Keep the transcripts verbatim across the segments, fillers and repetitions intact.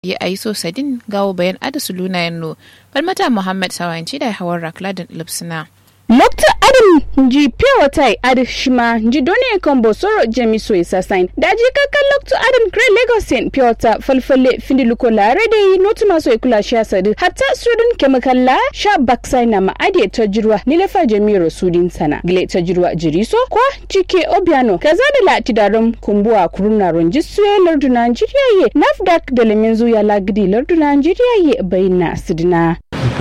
ya ayi so sadin gawo bayan adasu luna yanno falmata Muhammad sawanci da hawar rakladin lipsina Lokta Adam ji pure tai ad shima ji doni kombo soro jemiso isa sign daji kakan Lokta Adam Grey Legosin pure ta falfalle findi luko la rede notu maso ikula sha sadu hatta sudun chemical la sha baksai na ma ade tajirwa nilefa jemiro sudin sana gile tajirwa jiriso kwa chike obiano kaza da la tidarum kumbua kuruna ronjiswe lardu Nigeria ye nafdak da lemenzu ya lagdi lardu Nigeria ye bayina sidina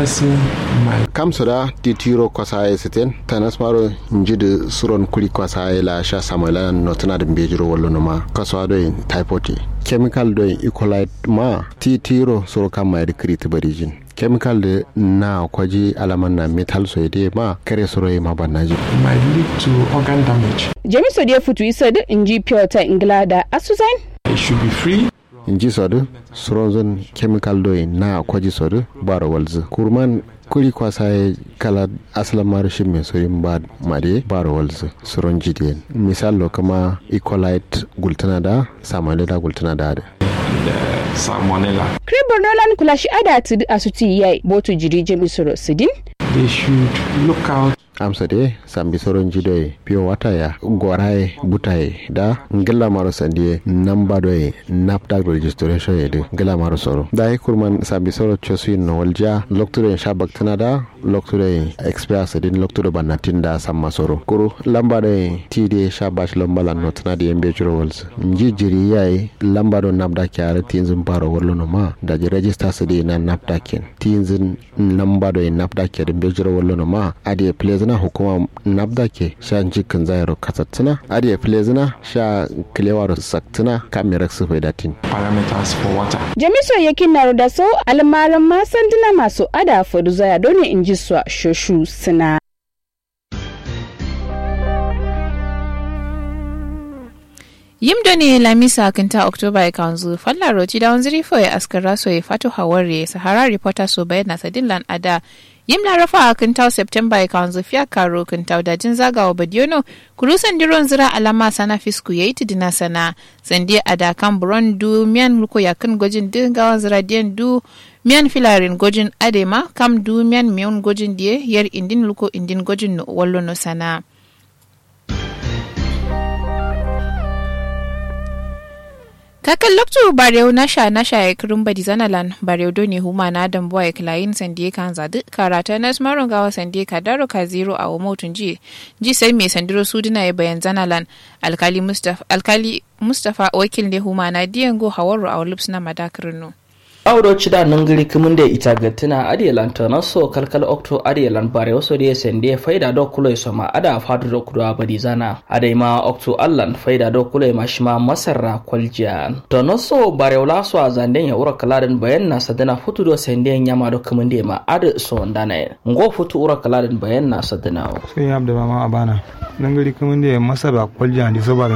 kamsura titiro kwasaye siten tanasmaro njide suron kuli kwasaye la sha samola notuna de bejiro wallo ma kaswa do typoti chemical do ecolite ma titiro suro kama de kriti barijin chemical de na kwaji alaman na metal so ide ma kare suro ma banaji might lead to organ damage. Jamiso de futu isa de inji pure ta ingla da asusain It should be free. inji sodu suronzon chemical do na kwaji sodu baro walzu kurman kuri kwasa kala aslan marishin mai soyin ba made baro walzu suron jidiyen misalo kama ecolite gultana da samanle da gultana da da Salmonella. Kribornolan kulashi ada tudu asuti yai botu jiri jemisoro sidin They should look out. amsa de sambi soron jidoye pure water ya goraye butaye da ngela maro sandie namba doye naptag registration yede ngela maro soro da kurman sambi soro chosuin no walja lokture shabak tanada lokture experience din lokture banatin da samma soro kuru lamba doye tide shabash lambala notna de embe juro wals nji jiri yayi lamba do napda kyare tinzin baro wallo no ma da register sade na napda ken tinzin lamba doye napda kyare embe juro wallo no ma ade pleasant na hukuma nabda ke sha jikin zairo kasattuna adiya filezina sha kilewaro saktuna kamirar su datin Parameters for water. Jamiso yakin na da so almaran masandina masu ada fodu zaya doni inji su shoshu sina yimdo ne lamisa kinta oktoba ya kanzu falla roci da wanziri fo ya askara so ya fato hawari sahara reporter so bayan na sadinlan ada yim la rafa kinta september ya kanzu fiya karo kinta da jin zagawa badiono kurusan diron zira alama sana fisku yayi tidina sana sandi ada kan buron du miyan luko yakin gojin dingawa zira diyan du miyan filarin gojin adema kam du miyan miyan gojin diye yar indin luko indin gojin no wallo no sana kakan lokto barew nasha nasha ya kirin badi zanalan barew do ne huma na dan boy klayin sandie kan zadu karata nas maron gawa sandie ka daro ka zero a motun ji ji sai me sandiro sudina ya bayan zanalan alkali mustafa alkali mustafa wakil ne huma na diyango hawaru a lips na madakrino Auro chida nangiri kumunde itagattina adielan tonaso kalkal okto adielan bare oso de sende faida do kulo soma ada fadu do kudo abadizana adaima okto allan faida do kulo mashima masarra kwaljian tonaso bare olaso azanden ya ura kaladen bayanna sadana futu do sende nyama do kumunde ma ad so ndane ngo futu ura kaladen bayanna sadana sai abda mama abana nangiri kumunde masarra kwaljian di so bare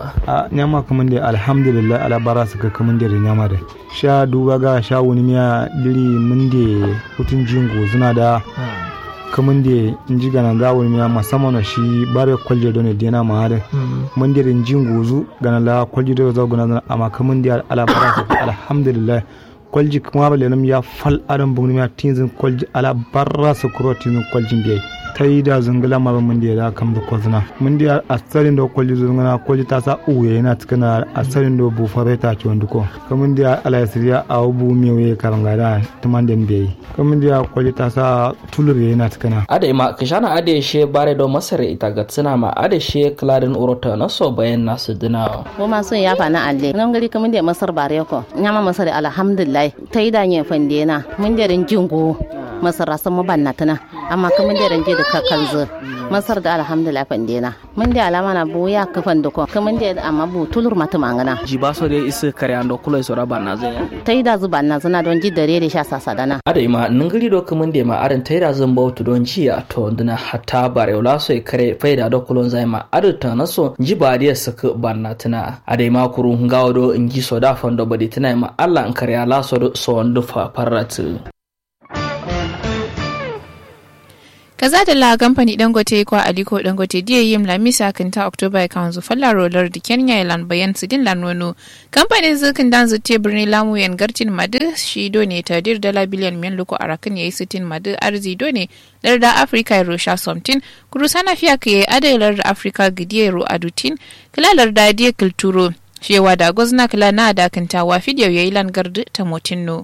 a nyama kumunde alhamdulillah ala barasa kumunde de nyama de sha duba ga sha wani miya diri munde hutun jingo zuna da kamun da inji ganan ga wani miya musamman shi bare kwalje don dena ma hada mun da jingo zu ganan la kwalje da za guna amma kamun da ala baraka alhamdulillah kwalji kuma bale nam ya fal adam bugni miya tinzin kwalji ala barasa kuro tinzin kwaljin bai tai da zungula ma mun da da kam da kozna mun da asarin da kwalji zungana kwalji ta sa uye yana tukana asarin da bu fareta ki wanduko kamun da ala siriya a bu miye karanga da tuman den bai kamun da kwalji ta sa tulure yana tukana ade ma kishana ade she bare do masare ita gatsina ma ade she kladin urota na so bayan nasu dina ko ma so ya fa na alle nan gari kamun da masar bare ko nyama masare alhamdulillah tai da nye fande na mun da rin jingo masar rasan mabannatana amma kamun da rin je da kakanzu masar da alhamdulillah fande na mun da alama na boya kafan da ko kamun da amma bu tulur mata mangana ji ba so da isa kare ando kulai so raba na zai tai da zuban na zana don ji dare da sha sasa dana ade ma ningiri do kamun da ma aran tai da zan bautu don ji a to dana hatta bare wala so kare faida do kulon zai ma adata na so ji ba da saka banna tana ade ma kuru ngawo do inji so da fando badi tana ma Allah an kare ala so so ndu fa faratu kaza da la kamfani dangote kwa aliko dangote diye yim la misa kinta oktoba kan zu falla roller di kenya lan bayan sidin lan wono kamfanin zukin dan zu tebirni lamu yan gartin madu shi do ne tadir dala biliyan men luko arakan yayi sitin madu arzi do ne larda africa ya rusha somtin kuru sana fiya ke adailar da africa gidiye ro adutin kilalar da diye kulturo shewa da gozna kila na da kinta wa fidiyo yayi lan gardu ta motinno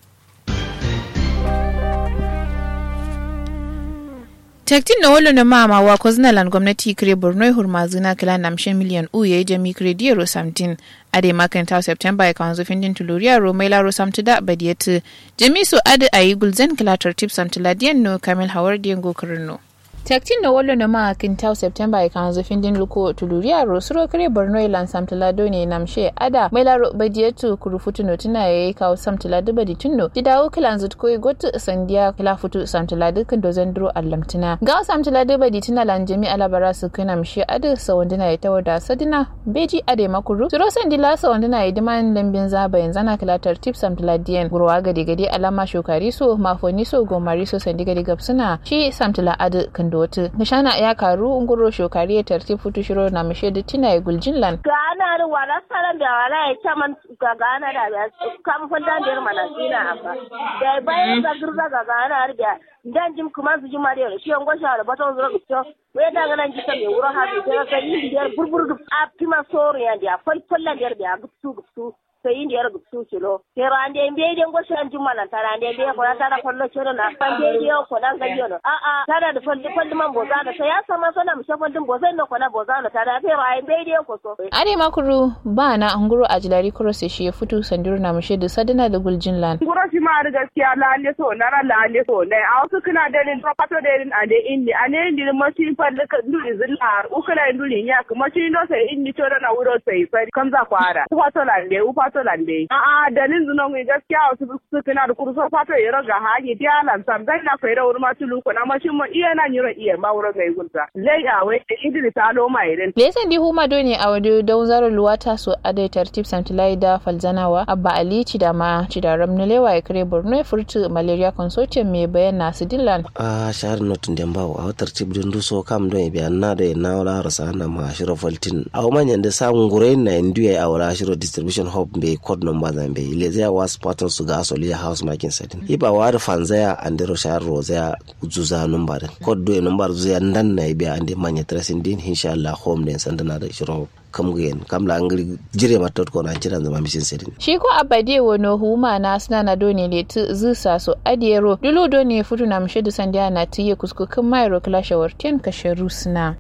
Tektin na wolo na mama wa kwaznalan gwamnati kire Borno hurmazuna kila namshe miliyan u ya jami kire diyaro samtin. Ade makanta September ya kanzo findin tuluriya ro mai laro samtida badiyatu. Jami so ade ayi gulzen kila tartib samtila diyan no kamil hawar diyan gokarin no. Tektin na wolo na ma kintaw September ya kanzo findin luko tuluriya ro suro kire Borno ilan samtila doni namshe ada mai laro badiyatu kurufutu no tuna yayi kawo samtila da baditunno. Didawo kila zutko gotu sandiya kila futu samtila dukan dozen duro allamtina. Ga samtila da baditina lan jami alabara su kana mshe ada sawandina ya tawada sadina beji ade makuru. Suro sandila sawandina ya diman lambin zaba yanzu na kila tartib samtila diyan. Gurwa gade gade alama shokari so mafoni so gomari so sandiga diga suna shi samtila ada kando wata nishana ya karu nguro shokari ya tartib futu shiro na mishe da tina ya guljin lan gana da wala salan da wala ya chaman ga gana da kam fandan da mana ina aba da bayan da gurza ga gana da dan jim kuma su jima da shi ngo sha da baton zura ko we da ganan ji sai wuro ha da ga yi da burbur a pima soro ya da fal fallan da da gutsu gutsu sai indi yar gutsu kilo sai rande mbe den go shan juma nan tarande be ko ta da kollo chero na pande dio ko dan gajo no a a tada da falli falli man boza da sai ya sama sana mu shafallin boza no ko na boza no tada sai rai mbe dio ko so are makuru ba na anguro ajilari cross shi ya fito sandur na mushe da sadana da guljin lan nguro shi ma da gaskiya lalle so na ran lalle so ne a wasu kana da rin pato da rin ande indi ane indi mashi falli ka duri zillar ukala duri ya kuma shi no sai indi to na wuro sai sai kan za kwara ko to lalle u fato lande a'a dalin zuno mai gaskiya wasu su kana da kurso fato ya raga haji dia lan sam dan na faira wurin ma tulu ko na mashin mu iya na nyiro iya ma wurin mai gulta lai a wai idri ta lo mai ren lesan di huma doni a wado don zaro luwata so adai tartib samtilai da falzanawa abba ali da ma cidaram na lewa ya kare borno furtu malaria consortium mai bayana su dillan a shahar notun dembawo a tartib din duso kam don biya na da na wala rasa na ma shiro faltin a manyan da samun gure na indiya a wala shiro distribution hub be code number zambe ile zai was pattern su ga asoli house marking setting iba wa da fanzaya andero shahar rozaya zuza number code do number zuya ndan na biya ande manya tracing din inshallah home den sandana da shiro kamgen kamla angri jire matot ko na ciran zama mission setting shi ko abade wono huma na suna na doni le tu zusa so adiero dulu doni futu na mshedu sandia na tiye kuskukin mairo klasha warten kasharu suna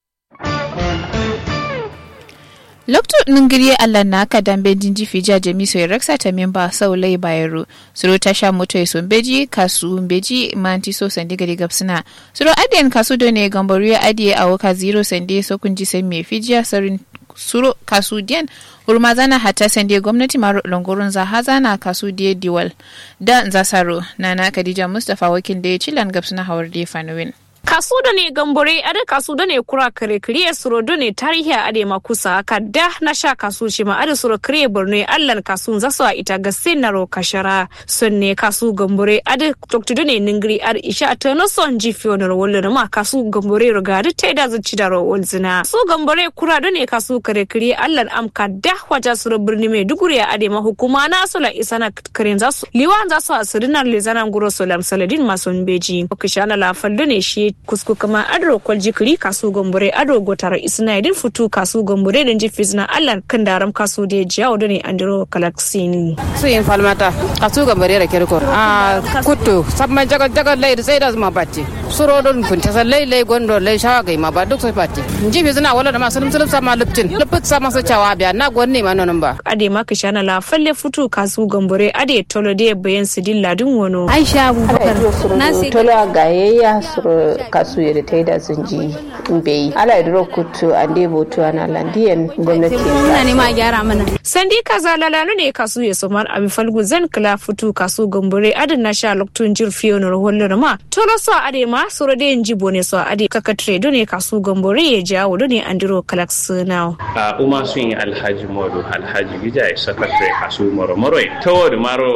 Lokto ningiriye Allah na ka dambe jinji fija jamiso ya raksa ta memba saulai bayero suro tasha moto ya sombeji kasu mbeji manti so sandi gari gapsina suro adiyan kasu done gamboriya adiye a waka zero sandi so kunji sai me fija sarin suro kasu diyan hurmazana hata sandi gwamnati maro longorun za hazana kasu diye diwal da zasaro nana Khadija Mustafa wakil da ya cilan gapsina hawar da fanwin kasu da ne gambore a da kasu da ne kura kare kariya suro da ne tarihi a adema kusa ka da na sha kasu shi ma ada suro kare borno allan kasu zasu a ita ga senaro kashara son ne kasu gambore a da doktor da ne ningiri a da isha ta na son jifi wani rawar ma kasu gambore riga da ta yi da zuci da rawar zina su gambore kura da ne kasu kare kariya allan amka da wajen suro birni mai duguri a adema hukuma na sula isa na karen zasu liwan zasu a sirinar lezanan guro solam saladin masu beji okishana lafal da ne shi kusku kama adro kwalji kiri kasu gombore adro gotara isna idin futu kasu gombore den jifis na allan kan daram kasu de jiawo doni andro kalaksini su yin falmata kasu gombore da kirko a kuttu sabman jaga jaga lay sai da ma batti suro don kunta sai lay lay gondo lay shawa gai ma ba duk sai batti jifis na wala da ma sulum sulum sama luptin luput sama sa chawa biya na gonne ma nonon ba ade ma kishana la falle futu kasu gombore ade tolo de bayan sidin ladin wono aisha abubakar nasi tolo gayayya suro kasu yadda ta yi da sun ji bai ala idro kutu ande botu ana landiyan gwamnati muna ne ma gyara mana sandi kaza lalanu ne kasu ya somar abi falgu zan kala futu kasu gambure adin na sha loktun jirfiyo na rohollor ma tolo so ade ma suro de njibo ne so ade kaka tredo ne kasu gambure ya jawo ne andiro kalaks now a uma sun alhaji modu alhaji gija ya sakatre kasu moro moro to maro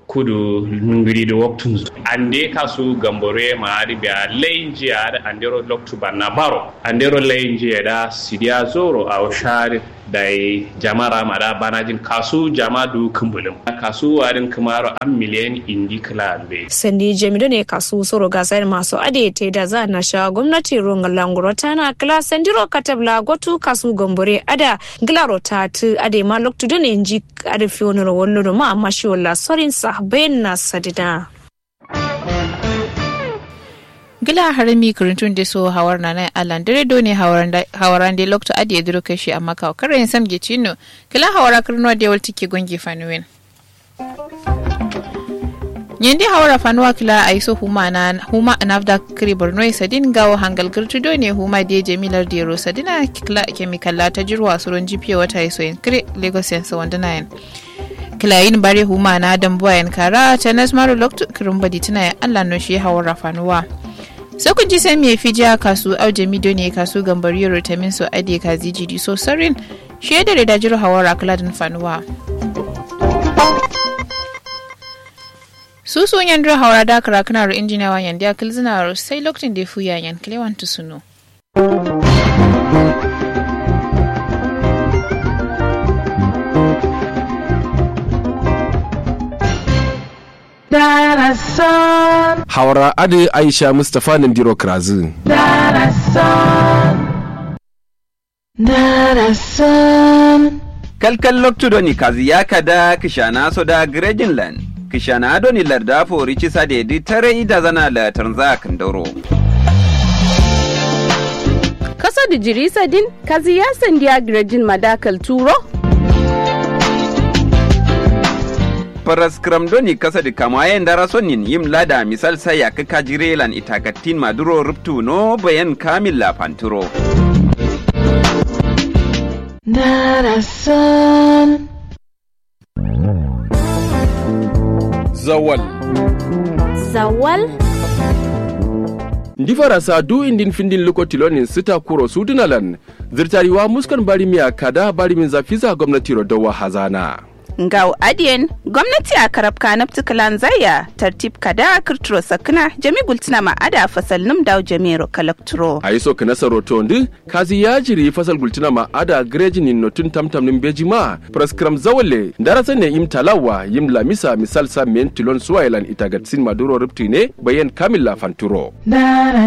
kudu nungiri da waktun ande kasu gambore ma ari biya lainji ada andero loktu banna baro andero lainji da sidia zoro a shari dai jamara mada banajin kasu jamadu kumbulum kasu warin kamaro an miliyan indi klabe sandi jamido ne kasu soro gasar masu adete da za na sha gwamnati ronga languro tana kala sandiro katabla gotu kasu gambore ada glaro ta tu ade ma loktu done inji ade fionoro wollo ma amma shi walla sorin sahben na sadida gila harami kurintun da so hawar na nan alan dare do ne hawaran da lokto adi ya duro kashi amma kawo karen sam ge chino gila hawara kurno da wal tike gongi fanuwen nyende hawara fanuwa kila aiso huma na huma anavda kri borno sadin gawo hangal gurtu do ne huma de jamilar de ro sadina kila chemical ta jirwa suron gpo wata iso en kre lagos sense wanda nine kilayin bare huma na dambuwa yan kara tanas maro lokto kirumbadi tana Allah no shi hawara fanuwa sai kun ji sai me fijiya kasu auje mido ne kasu gambari rotamin so ade ka zijidi so sarin shi da da jiro hawara kladin fanuwa su sun yandro hawara da kara kana ro injiniya wa yanda kilzina ro sai lokacin da fuya yan klewan tusuno Hawara Ade Aisha Mustapha Nandiro Krazu. Kalkal loktu doni kazi ya kada kishana soda Grejinland. Kishana doni larda fori cisa da yadi tare ida zana la tanza kandoro. Kasa da jirisa din kazi ya sandiya Grejin madakal turo. Paras kramdoni kasa di kamayen darasonin yim lada misal saya ke kajirelan itakatin maduro ruptu no bayan kamil la panturo. Darason Zawal Zawal Ndi farasa du indin findin lokotilonin sita kuro sudunalan zirtariwa muskan barimiya kada barimin zafiza gwamnati rodowa hazana. Ngau adiyen gwamnati a karabka na ptikalan zaya tartib kada kirturo sakna jami gultina ma ada fasal num daw jamiro kalakturo a yi so kana saroto ndi kazi ya jiri fasal gultina ma ada grejin notun tamtam nim bejima praskram zawale darasa ne im talawa yim lamisa misal sa men tilon suwailan itagatsin maduro ruptine bayan kamilla fanturo